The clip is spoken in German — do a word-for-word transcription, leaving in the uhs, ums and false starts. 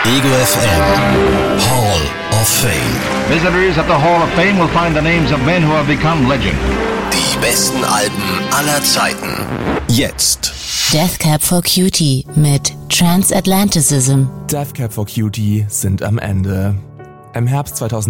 Ego F M Hall of Fame. Visitors at the Hall of Fame will find the names of men who have become legend. Die besten Alben aller Zeiten. Jetzt. Death Cab for Cutie mit Transatlanticism. Death Cab for Cutie sind am Ende. Im Herbst zweitausend